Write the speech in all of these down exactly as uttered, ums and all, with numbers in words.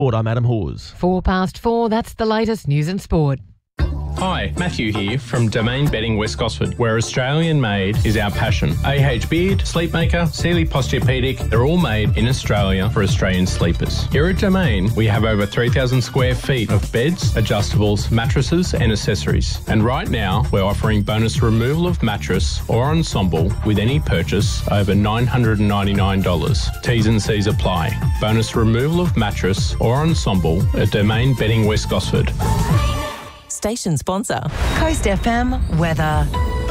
Sport, I'm Adam Hawes. Four past four, that's the latest news and sport. Hi, Matthew here from Domain Bedding West Gosford, where Australian made is our passion. A H Beard, Sleepmaker, Sealy Posturepedic, they're all made in Australia for Australian sleepers. Here at Domain, we have over three thousand square feet of beds, adjustables, mattresses and accessories. And right now, we're offering bonus removal of mattress or ensemble with any purchase over nine hundred ninety-nine dollars. T's and C's apply. Bonus removal of mattress or ensemble at Domain Bedding West Gosford. Station sponsor, Coast F M weather.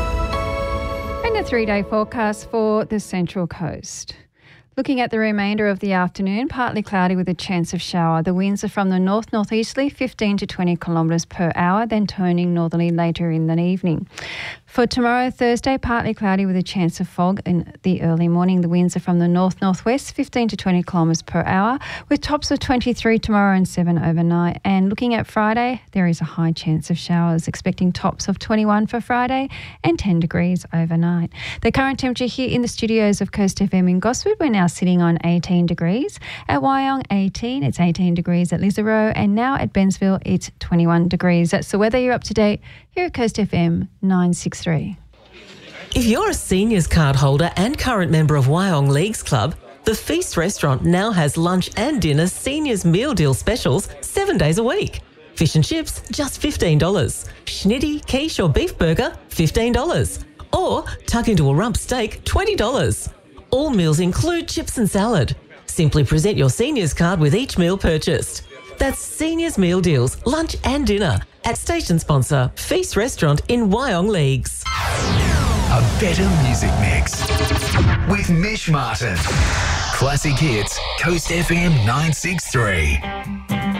And a three-day forecast for the Central Coast. Looking at the remainder of the afternoon, partly cloudy with a chance of shower. The winds are from the north-northeasterly, fifteen to twenty kilometres per hour, then turning northerly later in the evening. For tomorrow, Thursday, partly cloudy with a chance of fog in the early morning. The winds are from the north-northwest, fifteen to twenty kilometres per hour, with tops of twenty-three tomorrow and seven overnight. And looking at Friday, there is a high chance of showers, expecting tops of twenty-one for Friday and ten degrees overnight. The current temperature here in the studios of Coast F M in Gosford, we're now sitting on eighteen degrees. At Wyong, eighteen. It's eighteen degrees at Lisaro, and now at Bensville, it's twenty-one degrees. That's the weather. You're up to date here at Coast F M nine six three. If you're a seniors card holder and current member of Wyong Leagues Club, the Feast Restaurant now has lunch and dinner seniors meal deal specials seven days a week. Fish and chips, just fifteen dollars. Schnitty, quiche or beef burger, fifteen dollars. Or tuck into a rump steak, twenty dollars. All meals include chips and salad. Simply present your seniors card with each meal purchased. That's Seniors Meal Deals, lunch and dinner at station sponsor Feast Restaurant in Wyong Leagues. A better music mix with Mish Martin. Classic hits, Coast F M nine six three.